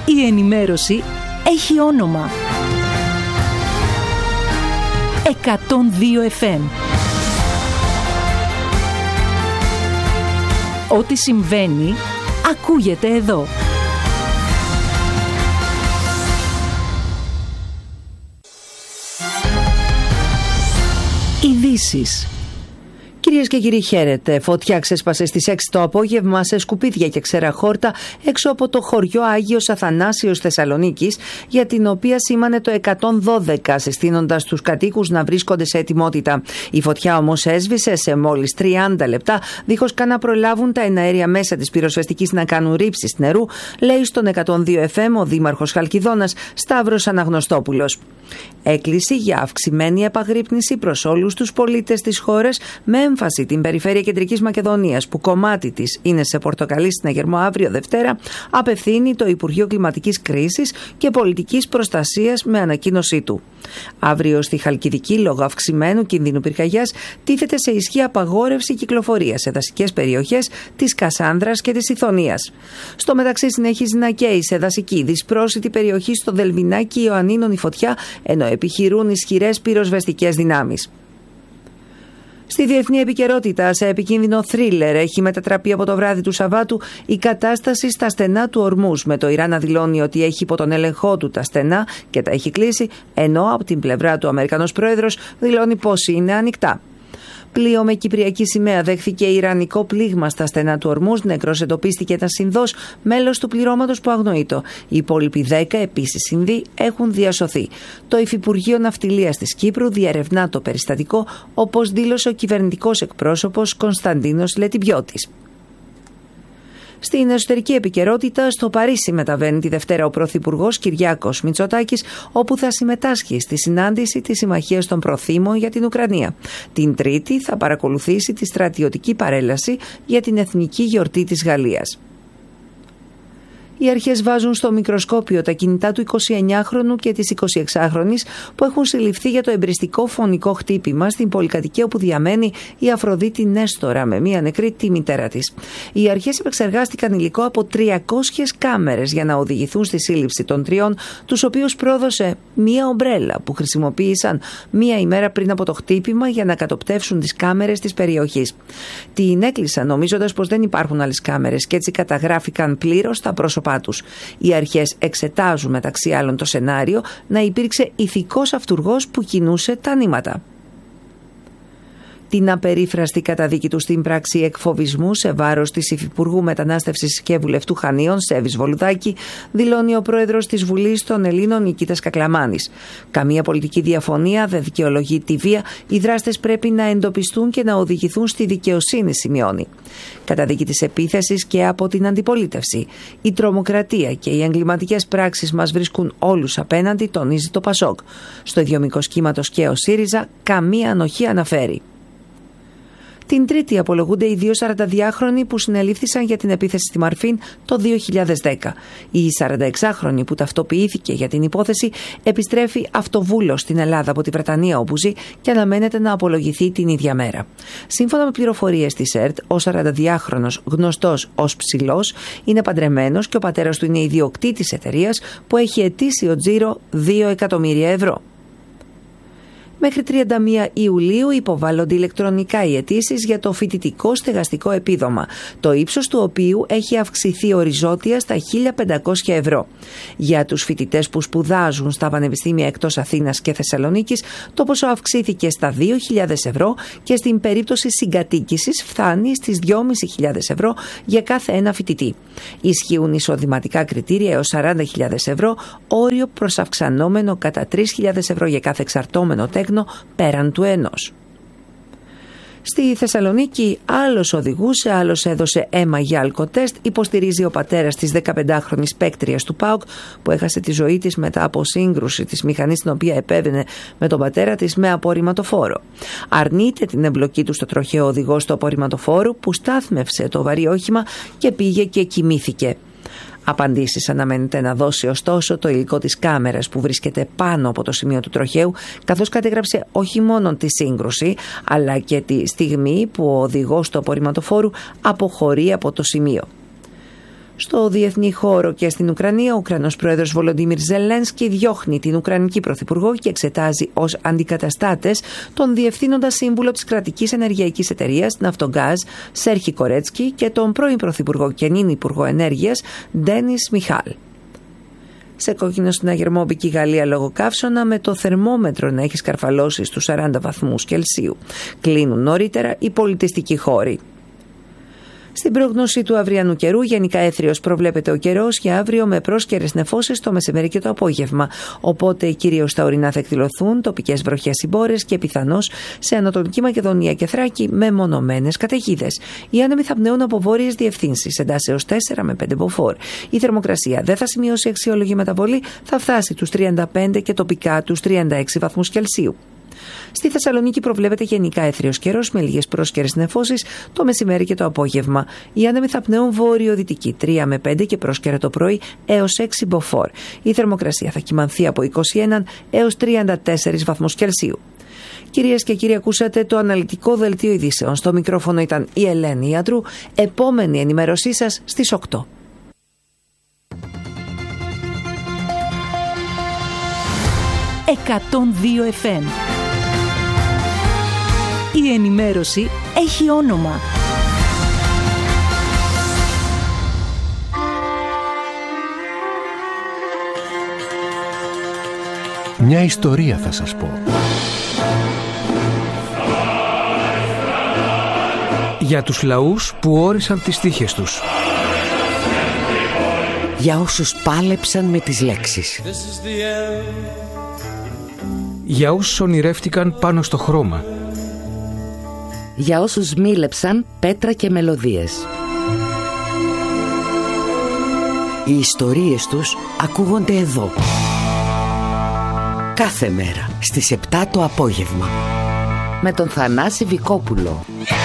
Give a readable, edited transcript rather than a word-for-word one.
Η ενημέρωση έχει όνομα. 102 FM. Ό,τι συμβαίνει, ακούγεται εδώ. Ειδήσεις. Κυρίες και κύριοι, χαίρετε. Φωτιά ξέσπασε στις 6 το απόγευμα σε σκουπίδια και ξεραχόρτα έξω από το χωριό Άγιος Αθανάσιος Θεσσαλονίκης, για την οποία σήμανε το 112, συστήνοντας τους κατοίκους να βρίσκονται σε ετοιμότητα. Η φωτιά όμως έσβησε σε μόλις 30 λεπτά, δίχως καν να προλάβουν τα εναέρια μέσα της πυροσβεστικής να κάνουν ρήψεις νερού, λέει στον 102 FM ο Δήμαρχος Χαλκιδόνας Σταύρος Αναγνωστόπουλος. Έκκληση για αυξημένη επαγρύπνηση προς όλους τους πολίτες της χώρας, με έμφαση την περιφέρεια Κεντρικής Μακεδονίας, που κομμάτι της είναι σε πορτοκαλί συναγερμό αύριο Δευτέρα, απευθύνει το Υπουργείο Κλιματικής Κρίσης και Πολιτικής Προστασίας με ανακοίνωσή του. Αύριο στη Χαλκιδική, λόγω αυξημένου κινδύνου πυρκαγιάς, τίθεται σε ισχύ απαγόρευση κυκλοφορίας σε δασικές περιοχές της Κασάνδρας και της Ιθωνίας. Στο μεταξύ, συνεχίζει να καίει σε δασική δυσπρόσιτη περιοχή στο Δελβινάκι Ιωαννίνων η φωτιά, ενώ επιχειρούν ισχυρές πυροσβεστικές δυνάμεις. Στη διεθνή επικαιρότητα, σε επικίνδυνο θρίλερ έχει μετατραπεί από το βράδυ του Σαββάτου η κατάσταση στα στενά του Ορμούζ, με το Ιράν να δηλώνει ότι έχει υπό τον έλεγχό του τα στενά και τα έχει κλείσει, ενώ από την πλευρά του ο Αμερικανός πρόεδρος δηλώνει πως είναι ανοιχτά. Πλοίο με κυπριακή σημαία δέχθηκε ιρανικό πλήγμα στα στενά του Ορμούζ. Νεκρός εντοπίστηκε ένα Ινδός, μέλος του πληρώματος που αγνοείτο. Οι υπόλοιποι 10 επίσης Ινδοί έχουν διασωθεί. Το Υφυπουργείο Ναυτιλίας της Κύπρου διερευνά το περιστατικό, όπως δήλωσε ο κυβερνητικός εκπρόσωπος Κωνσταντίνος Λετιμπιώτης. Στην εσωτερική επικαιρότητα, στο Παρίσι μεταβαίνει τη Δευτέρα ο Πρωθυπουργός Κυριάκος Μητσοτάκης, όπου θα συμμετάσχει στη συνάντηση της Συμμαχίας των Προθήμων για την Ουκρανία. Την Τρίτη θα παρακολουθήσει τη στρατιωτική παρέλαση για την εθνική γιορτή της Γαλλίας. Οι αρχές βάζουν στο μικροσκόπιο τα κινητά του 29χρονου και της 26χρονης που έχουν συλληφθεί για το εμπριστικό φωνικό χτύπημα στην πολυκατοικία όπου διαμένει η Αφροδίτη Νέστορα, με μία νεκρή τη μητέρα της. Οι αρχές επεξεργάστηκαν υλικό από 300 κάμερες για να οδηγηθούν στη σύλληψη των τριών, τους οποίους πρόδωσε μία ομπρέλα που χρησιμοποίησαν μία ημέρα πριν από το χτύπημα για να κατοπτεύσουν τις κάμερες της περιοχής. Την έκλεισαν νομίζοντας πως δεν υπάρχουν άλλες κάμερες και έτσι καταγράφηκαν πλήρως τα πρόσωπα τους. Οι αρχές εξετάζουν μεταξύ άλλων το σενάριο να υπήρξε ηθικός αυτουργός που κινούσε τα νήματα. Την απερίφραστη καταδίκη του στην πράξη εκφοβισμού σε βάρος της Υφυπουργού Μετανάστευσης και Βουλευτού Χανίων, Σέβης Βολουδάκη, δηλώνει ο πρόεδρος της Βουλής των Ελλήνων, Νικήτας Κακλαμάνης. Καμία πολιτική διαφωνία δεν δικαιολογεί τη βία. Οι δράστες πρέπει να εντοπιστούν και να οδηγηθούν στη δικαιοσύνη, σημειώνει. Καταδίκη της επίθεσης και από την αντιπολίτευση. Η τρομοκρατία και οι εγκληματικές πράξεις μας βρίσκουν όλους απέναντι, τονίζει το Πασόκ. Στο ίδιο μήκος κύματος και ο ΣΥΡΙΖΑ καμία ανοχή αναφέρει. Την Τρίτη απολογούνται οι δύο 42χρονοι που συνελήφθησαν για την επίθεση στη Μαρφίν το 2010. Η 46χρονη που ταυτοποιήθηκε για την υπόθεση επιστρέφει αυτοβούλος στην Ελλάδα από τη Βρετανία όπου ζει και αναμένεται να απολογηθεί την ίδια μέρα. Σύμφωνα με πληροφορίες της ΕΡΤ, ο 42χρονος, γνωστός ως Ψηλός, είναι παντρεμένος και ο πατέρας του είναι ιδιοκτήτης εταιρείας που έχει ετήσιο τζίρο 2 εκατομμύρια ευρώ. Μέχρι 31 Ιουλίου υποβάλλονται ηλεκτρονικά οι αιτήσεις για το φοιτητικό στεγαστικό επίδομα, το ύψος του οποίου έχει αυξηθεί οριζόντια στα 1.500 ευρώ. Για τους φοιτητές που σπουδάζουν στα πανεπιστήμια εκτός Αθήνας και Θεσσαλονίκης, το ποσό αυξήθηκε στα 2.000 ευρώ και στην περίπτωση συγκατοίκησης φτάνει στις 2.500 ευρώ για κάθε ένα φοιτητή. Ισχύουν εισοδηματικά κριτήρια έως 40.000 ευρώ, όριο προσαυξανόμενο κατά 3.000 ευρώ για κάθε εξαρτώμενο τέκνο πέραν του ενός. Στη Θεσσαλονίκη άλλος οδηγούσε, άλλος έδωσε αίμα για αλκοτέστ, υποστηρίζει ο πατέρας της 15χρονης παίκτριας του ΠΑΟΚ που έχασε τη ζωή της μετά από σύγκρουση της μηχανής την οποία επέβαινε με τον πατέρα της με απορριμματοφόρο. Αρνείται την εμπλοκή του στο τροχαίο οδηγό στο απορριμματοφόρο που στάθμευσε το βαρύ όχημα και πήγε και κοιμήθηκε. Απαντήσεις αναμένεται να δώσει ωστόσο το υλικό της κάμερας που βρίσκεται πάνω από το σημείο του τροχαίου, καθώς κατέγραψε όχι μόνο τη σύγκρουση, αλλά και τη στιγμή που ο οδηγός του απορριμματοφόρου αποχωρεί από το σημείο. Στο διεθνή χώρο και στην Ουκρανία, ο Ουκρανός πρόεδρος Βολοντίμιρ Ζελένσκι διώχνει την Ουκρανική πρωθυπουργό και εξετάζει ως αντικαταστάτες τον διευθύνοντα σύμβουλο της κρατικής ενεργειακής εταιρείας Ναυτογκάζ Σέρχι Κορέτσκι και τον πρώην πρωθυπουργό και νυν υπουργό ενέργειας Ντένις Μιχάλ. Σε κόκκινο συναγερμό μπήκε η Γαλλία λόγω καύσωνα, με το θερμόμετρο να έχει σκαρφαλώσει στους 40 βαθμούς Κελσίου. Κλείνουν νωρίτερα οι πολιτιστικοί χώροι. Στην πρόγνωση του αυριανού καιρού, γενικά έθριος προβλέπεται ο καιρός για αύριο με πρόσκαιρες νεφώσεις το μεσημέρι και το απόγευμα. Οπότε κυρίως στα ορεινά θα εκδηλωθούν τοπικές βροχές συμπόρες και πιθανώς σε Ανατολική Μακεδονία και Θράκη με μονομένες καταιγίδες. Οι άνεμοι θα πνέουν από βόρειες διευθύνσεις, εντάσσεως 4 με 5 μποφόρ. Η θερμοκρασία δεν θα σημειώσει αξιόλογη μεταβολή, θα φτάσει τους 35 και τοπικά τους 36 βαθμούς Κελσίου. Στη Θεσσαλονίκη προβλέπεται γενικά έθριος καιρός με λίγες πρόσκαιρες νεφώσεις το μεσημέρι και το απόγευμα. Οι άνεμοι θα πνέουν βορειοδυτική 3 με 5 και πρόσκαιρα το πρωί έως 6 μποφόρ. Η θερμοκρασία θα κυμανθεί από 21 έως 34 βαθμούς Κελσίου. Κυρίες και κύριοι, ακούσατε το αναλυτικό δελτίο ειδήσεων. Στο μικρόφωνο ήταν η Ελένη Ιατρού. Επόμενη ενημέρωσή σας στις 8. 102 FM. Η ενημέρωση έχει όνομα. Μια ιστορία θα σας πω. Για τους λαούς που όρισαν τις τύχες τους. Για όσους πάλεψαν με τις λέξεις. Για όσους ονειρεύτηκαν πάνω στο χρώμα. Για όσους μίλεψαν πέτρα και μελωδίες. Οι ιστορίες τους ακούγονται εδώ. Κάθε μέρα στις 7 το απόγευμα. Με τον Θανάση Βικόπουλο.